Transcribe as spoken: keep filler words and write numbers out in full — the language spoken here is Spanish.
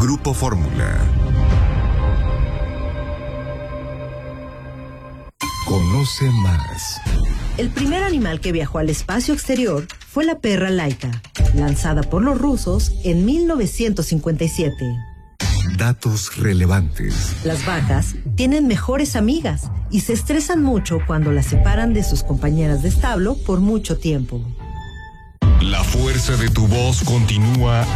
Grupo Fórmula. Conoce más. El primer animal que viajó al espacio exterior fue la perra Laika, lanzada por los rusos en mil novecientos cincuenta y siete. Datos relevantes. Las vacas tienen mejores amigas y se estresan mucho cuando las separan de sus compañeras de establo por mucho tiempo. La fuerza de tu voz continúa